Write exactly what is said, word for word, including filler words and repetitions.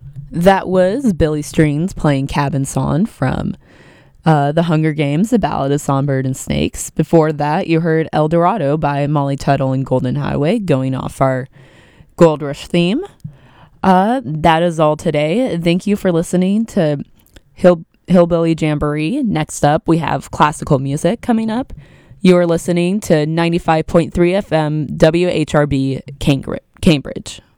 That was Billy Strings playing Cabin Song from uh, The Hunger Games, The Ballad of Songbird and Snakes. Before that, you heard El Dorado by Molly Tuttle and Golden Highway, going off our Gold Rush theme. Uh, that is all today. Thank you for listening to Hill Hillbilly Jamboree. Next up, we have classical music coming up. You're listening to ninety-five point three F M W H R B Cambridge.